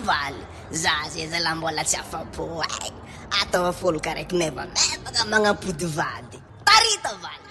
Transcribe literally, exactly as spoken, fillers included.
valy. Za zay zala mbola tsy afapo ay. Atao folo karaiky mevamevaka magnapody vady. Tarita valy.